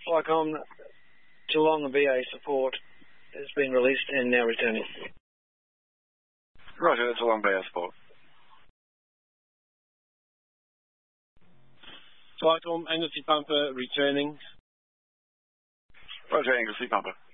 Flycom, Geelong and BA support has been released and now returning. Roger, that's Geelong BA support. Flycom, Anglesey Pumper returning. Roger, Anglesey Pumper.